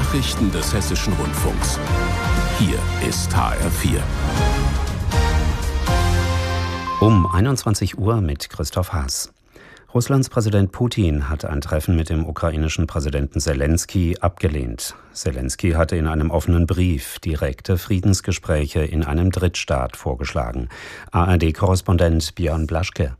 Nachrichten des Hessischen Rundfunks. Hier ist HR4. Um 21 Uhr mit Christoph Haas. Russlands Präsident Putin hat ein Treffen mit dem ukrainischen Präsidenten Selenskyj abgelehnt. Selenskyj hatte in einem offenen Brief direkte Friedensgespräche in einem Drittstaat vorgeschlagen. ARD-Korrespondent Björn Blaschke.